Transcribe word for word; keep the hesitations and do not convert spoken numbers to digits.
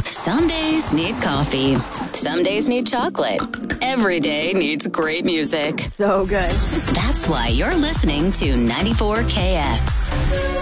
Some days need coffee. Some days need chocolate. Every day needs great music. So good. That's why you're listening to ninety-four K X.